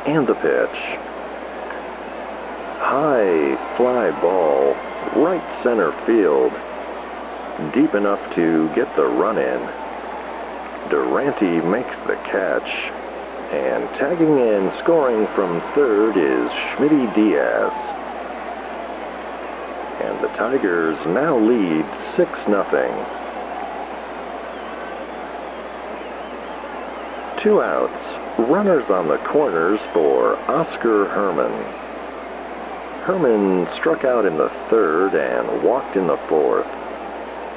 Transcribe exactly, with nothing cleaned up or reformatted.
And the pitch. High fly ball, right center field. Deep enough to get the run in. Durante makes the catch. And tagging in, scoring from third is Schmitty Diaz. And the Tigers now lead six nothing. Two outs. Runners on the corners for Oscar Herman. Herman struck out in the third and walked in the fourth.